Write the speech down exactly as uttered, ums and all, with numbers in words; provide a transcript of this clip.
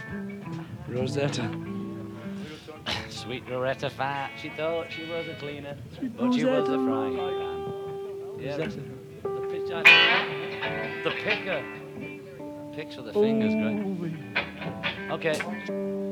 Rosetta. Sweet Loretta Fat. She thought she was a cleaner, Sweet but she was a Rosetta. frying pan. Yeah, the, Rosetta. the pitcher. The picker. Picks with the fingers, great. Okay.